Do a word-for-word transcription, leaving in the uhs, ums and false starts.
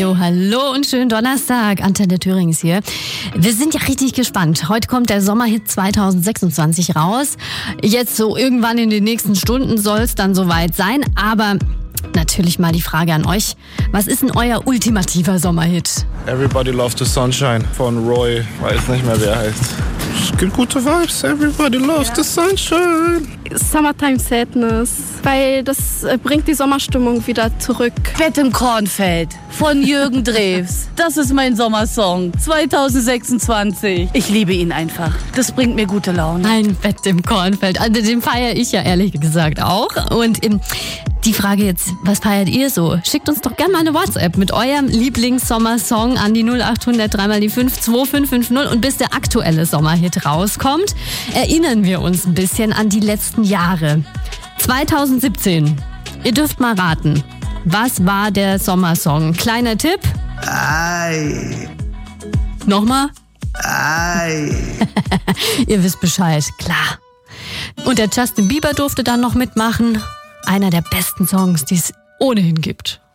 Hallo, hallo und schönen Donnerstag. Antenne Thüringen ist hier. Wir sind ja richtig gespannt. Heute kommt der Sommerhit zwanzig sechsundzwanzig raus. Jetzt so irgendwann in den nächsten Stunden soll es dann soweit sein. Aber natürlich mal die Frage an euch. Was ist denn euer ultimativer Sommerhit? Everybody Loves the Sunshine von Roy. Weiß nicht mehr, wer heißt. Es gibt gute Vibes. Everybody loves ja. the sunshine. Summertime Sadness, weil das bringt die Sommerstimmung wieder zurück. Bett im Kornfeld von Jürgen Drews. Das ist mein Sommersong zwanzig sechsundzwanzig. Ich liebe ihn einfach. Das bringt mir gute Laune. Ein Bett im Kornfeld. Also den feiere ich ja ehrlich gesagt auch. Und im Die Frage jetzt, was feiert ihr so? Schickt uns doch gerne mal eine WhatsApp mit eurem Lieblings-Sommersong an die null acht hundert drei mal die fünf zwei fünf fünf null. Und bis der aktuelle Sommerhit rauskommt, erinnern wir uns ein bisschen an die letzten Jahre. zwanzig siebzehn. Ihr dürft mal raten. Was war der Sommersong? Kleiner Tipp. Ei. Nochmal. Ei. Ihr wisst Bescheid, klar. Und der Justin Bieber durfte dann noch mitmachen. Einer der besten Songs, die es ohnehin gibt.